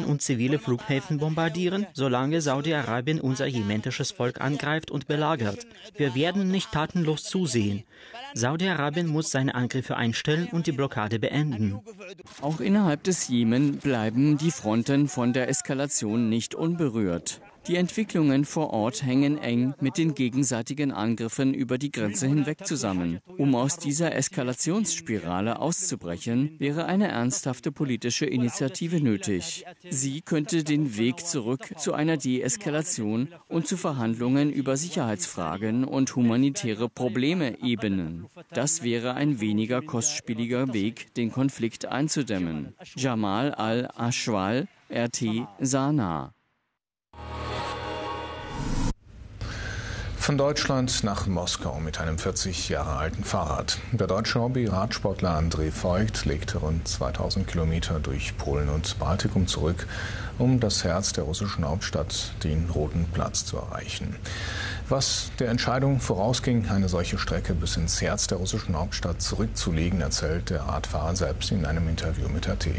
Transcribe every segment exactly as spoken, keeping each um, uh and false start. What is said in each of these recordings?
und zivile Flughäfen bombardieren, solange Saudi-Arabien unser jementisches Volk angreift und belagert. Wir werden nicht tatenlos zusehen. Saudi-Arabien muss seine Angriffe einstellen und die Blockade beenden. Auch innerhalb des Jemen bleiben die Fronten von der Eskalation nicht unberührt. Die Entwicklungen vor Ort hängen eng mit den gegenseitigen Angriffen über die Grenze hinweg zusammen. Um aus dieser Eskalationsspirale auszubrechen, wäre eine ernsthafte politische Initiative nötig. Sie könnte den Weg zurück zu einer Deeskalation und zu Verhandlungen über Sicherheitsfragen und humanitäre Probleme ebnen. Das wäre ein weniger kostspieliger Weg, den Konflikt einzudämmen. Jamal al-Ashwal, R T Sanaa. Von Deutschland nach Moskau mit einem vierzig Jahre alten Fahrrad. Der deutsche Hobby-Radsportler André Voigt legte rund zweitausend Kilometer durch Polen und Baltikum zurück, um das Herz der russischen Hauptstadt, den Roten Platz, zu erreichen. Was der Entscheidung vorausging, eine solche Strecke bis ins Herz der russischen Hauptstadt zurückzulegen, erzählt der Radfahrer selbst in einem Interview mit R T.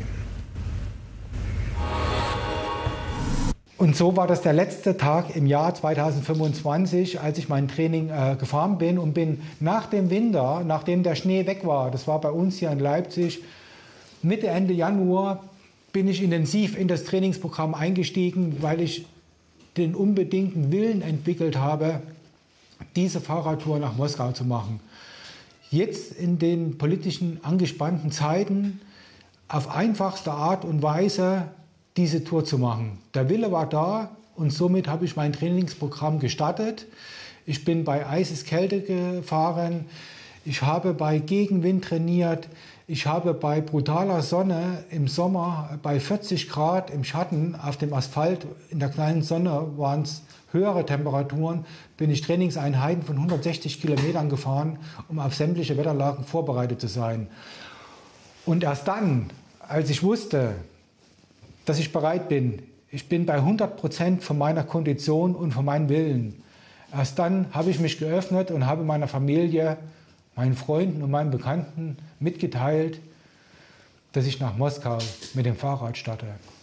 Und so war das der letzte Tag im Jahr zweitausendfünfundzwanzig, als ich mein Training äh, gefahren bin und bin nach dem Winter, nachdem der Schnee weg war, das war bei uns hier in Leipzig, Mitte, Ende Januar, bin ich intensiv in das Trainingsprogramm eingestiegen, weil ich den unbedingten Willen entwickelt habe, diese Fahrradtour nach Moskau zu machen. Jetzt in den politischen angespannten Zeiten auf einfachste Art und Weise diese Tour zu machen. Der Wille war da und somit habe ich mein Trainingsprogramm gestartet. Ich bin bei Eiseskälte gefahren, ich habe bei Gegenwind trainiert, ich habe bei brutaler Sonne im Sommer bei vierzig Grad im Schatten auf dem Asphalt, in der kleinen Sonne waren es höhere Temperaturen, bin ich Trainingseinheiten von hundertsechzig Kilometern gefahren, um auf sämtliche Wetterlagen vorbereitet zu sein. Und erst dann, als ich wusste, dass ich bereit bin. Ich bin bei hundert Prozent von meiner Kondition und von meinem Willen. Erst dann habe ich mich geöffnet und habe meiner Familie, meinen Freunden und meinen Bekannten mitgeteilt, dass ich nach Moskau mit dem Fahrrad starte.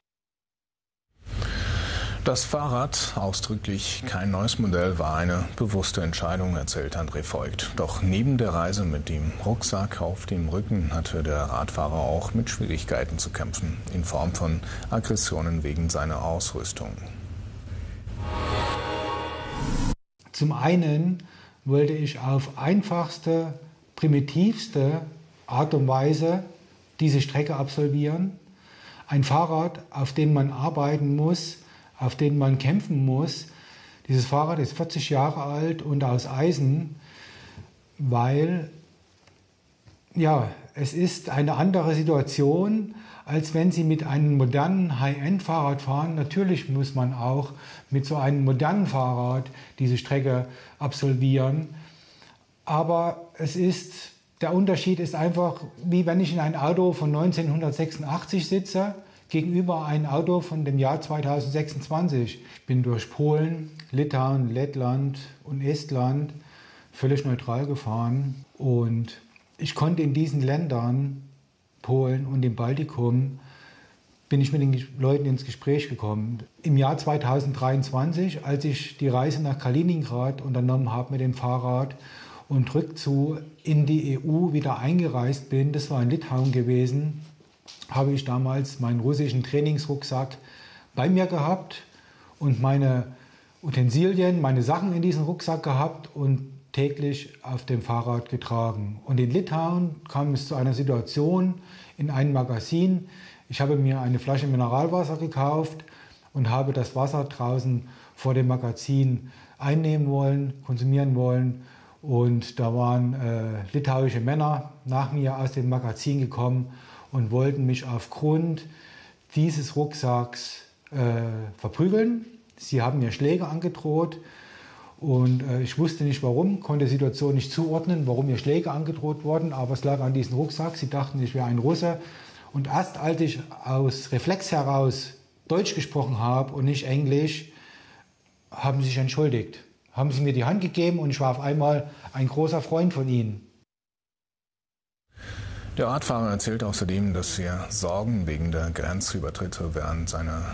Das Fahrrad, ausdrücklich kein neues Modell, war eine bewusste Entscheidung, erzählt André Voigt. Doch neben der Reise mit dem Rucksack auf dem Rücken hatte der Radfahrer auch mit Schwierigkeiten zu kämpfen, in Form von Aggressionen wegen seiner Ausrüstung. Zum einen wollte ich auf einfachste, primitivste Art und Weise diese Strecke absolvieren. Ein Fahrrad, auf dem man arbeiten muss, auf den man kämpfen muss. Dieses Fahrrad ist vierzig Jahre alt und aus Eisen, weil ja, es ist eine andere Situation, als wenn Sie mit einem modernen High-End-Fahrrad fahren. Natürlich muss man auch mit so einem modernen Fahrrad diese Strecke absolvieren. Aber es ist, der Unterschied ist einfach, wie wenn ich in ein Auto von neunzehnhundertsechsundachtzig sitze, gegenüber ein Auto von dem Jahr zweitausendsechsundzwanzig. Ich bin durch Polen, Litauen, Lettland und Estland völlig neutral gefahren. Und ich konnte in diesen Ländern, Polen und dem Baltikum, bin ich mit den Leuten ins Gespräch gekommen. Im Jahr zweitausenddreiundzwanzig, als ich die Reise nach Kaliningrad unternommen habe mit dem Fahrrad und rückzu in die E U wieder eingereist bin, das war in Litauen gewesen, habe ich damals meinen russischen Trainingsrucksack bei mir gehabt und meine Utensilien, meine Sachen in diesem Rucksack gehabt und täglich auf dem Fahrrad getragen. Und in Litauen kam es zu einer Situation in einem Magazin. Ich habe mir eine Flasche Mineralwasser gekauft und habe das Wasser draußen vor dem Magazin einnehmen wollen, konsumieren wollen. Und da waren äh, litauische Männer nach mir aus dem Magazin gekommen und wollten mich aufgrund dieses Rucksacks äh, verprügeln. Sie haben mir Schläge angedroht und äh, ich wusste nicht warum, konnte die Situation nicht zuordnen, warum mir Schläge angedroht wurden, aber es lag an diesem Rucksack. Sie dachten, ich wäre ein Russe. Und erst als ich aus Reflex heraus Deutsch gesprochen habe und nicht Englisch, haben sie sich entschuldigt. Haben sie mir die Hand gegeben und ich war auf einmal ein großer Freund von ihnen. Der Radfahrer erzählt außerdem, dass er Sorgen wegen der Grenzübertritte während seiner